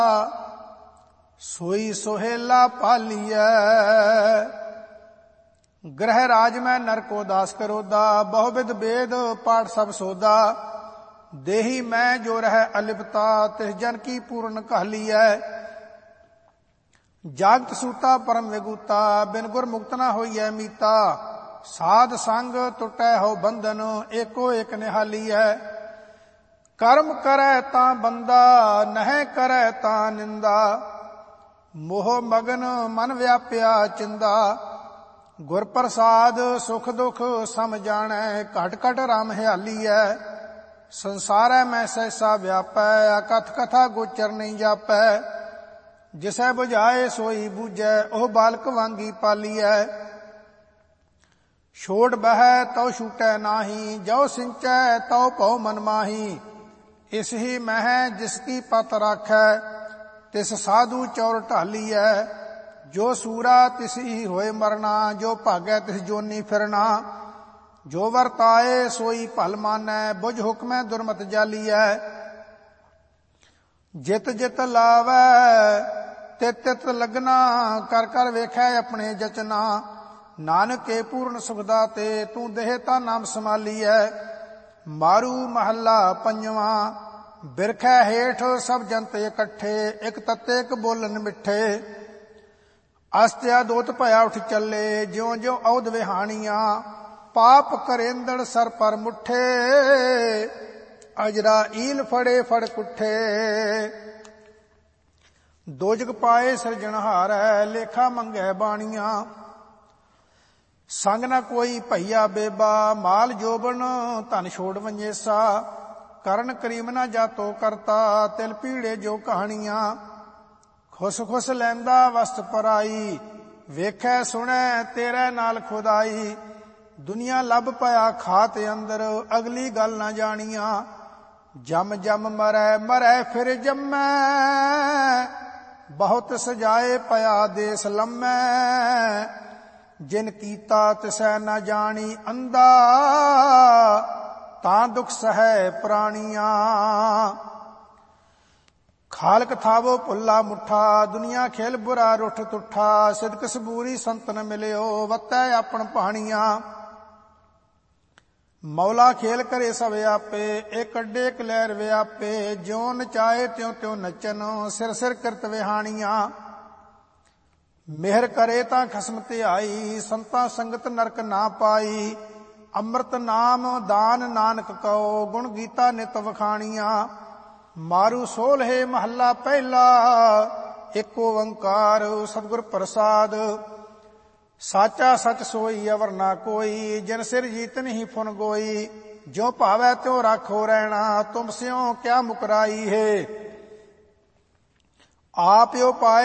सोई सोहेला पालिया। ग्रह राज में नर को दास करोदा, बहुविध वेद पाठ सब सोदा। देही मैं जो रह अलिपता, तिस जन की पूर्ण कहलिया। जागत सूता परम विगूता, बिन गुर मुक्त न होइए मीता। साध संग टुटै हो बंधन, एको एक निहालिया। कर्म करै तां बंदा, नह करै तां निंदा। मोह मगन मन व्याप्या चिंदा। गुर प्रसाद सुख दुख सम जाणै, घट घट राम हियालीऐ। संसारै मैं सहसा व्यापै, अकथ कथा गोचर नहीं जापै। जिसै बुझाए सोई बूझै, ओह बालक वांगी पालीऐ। छोड़ बहै तौ छूटै नाही, जो सिंचै तौ भौ मन माही। इस ही मह जिसकी पत राखै, तिस साधु चौर ढालीऐ। जो सूरा तिस ही होए मरना, जो भागै तिस जोनी फिरना। जो वरताए सोई भल मानै, बुझ हुक्मै दुर्मत जालीऐ। जित जित लावै तित तित लगना, कर कर वेखै अपने जचना। नानक के पूर्ण सुखदाते, तू देह ता नाम संभालीऐ। मारू महला पंजवा, बिरखै हेठ सब जंत इकट्ठे। एक तत्ते एक बोलन मिठे। अस्त्या दोत भया उठ चले, ज्यों ज्यों औध विहानियां। पाप करेंदड़ सर पर मुठे, अजरा ईल फड़े फड़ कुठे। दोजग पाए सिरजनहार, लेखा मंगै बाणियां। संग न कोई भैया बेबा, माल जोबन धन छोड़ वंजेसा। ਕਰਨ ਕਰੀਮ ਨਾ ਜਾਤੋ ਕਰਤਾ, ਤਿਲ ਪੀੜੇ ਜੋ ਕਹਾਣੀਆਂ। ਖੁਸ ਖੁਸ ਲੈਂਦਾ ਵਸਤ ਪਰਾਈ, ਵੇਖੈ ਸੁਣੈ ਤੇਰੇ ਨਾਲ ਖੁਦਾਈ। ਦੁਨੀਆ ਲੱਭ ਪਿਆ ਖਾਤ ਅੰਦਰ, ਅਗਲੀ ਗੱਲ ਨਾ ਜਾਣੀਆਂ। ਜਮ ਜਮ ਮਰੈ ਮਰੈ ਫਿਰ ਜੰਮੈ, ਬਹੁਤ ਸਜਾਏ ਪਿਆ ਦੇਸ ਲੰਮੈ। ਜਿਨ ਕੀਤਾ ਤਿਸੈ ਨਾ ਜਾਣੀ ਅੰਧਾ, ਤਾਂ ਦੁਖ ਸਹੈ ਪ੍ਰਾਣੀਆਂ। ਖਾਲਕ ਥਾਵੋ ਭੁੱਲਾ ਮੁੱਠਾ, ਦੁਨੀਆ ਖੇਲ ਬੁਰਾ ਰੁੱਠ ਤੁੱਠਾ। ਸਿਦਕ ਸਬੂਰੀ ਸੰਤਨ ਮਿਲਿਓ, ਵਤੈ ਆਪਣ ਪਾਣੀਆਂ। ਮੌਲਾ ਖੇਲ ਕਰੇ ਸਭ ਆਪੇ, ਇੱਕ ਅੱਡੇ ਇੱਕ ਲਹਿਰ ਵਿਆਪੇ। ਜਿਉ ਨਚਾਏ ਤਿਉ ਤਿਉ ਨਚਨ, ਸਿਰ ਸਿਰ ਕਿਰਤ ਵਿਹਾਣੀਆਂ। ਮਿਹਰ ਕਰੇ ਤਾਂ ਖਸਮ ਧਿਆਈ, ਸੰਤਾਂ ਸੰਗਤ ਨਰਕ ਨਾ ਪਾਈ। ਅੰਮ੍ਰਿਤ ਨਾਮ ਦਾਨ ਨਾਨਕ ਕਉ, ਗੁਣ ਗੀਤਾ ਨਿਤ ਵਖਾਣੀਆਂ। ਮਾਰੂ ਸੋਲ੍ਹੇ ਮਹੱਲਾ ਪਹਿਲਾ, ਇੱਕ ਓੰਕਾਰ ਸਤਿਗੁਰ ਪ੍ਰਸਾਦ। ਸਾਚਾ ਸਚ ਸੋਈ ਅਵਰ ਨਾ ਕੋਈ, ਜਿਨ ਸਿਰ ਜੀਤ ਨਹੀਂ ਫੁਨ ਗੋਈ। ਜਿਉ ਭਾਵੈ ਤਿਉ ਰਾਖੋ ਰਹਿਣਾ, ਤੁਮ ਸਿਉ ਕਿਆ ਮੁਕਰਾਈ ਹੈ। ਆਪ ਓ ਪਾਏ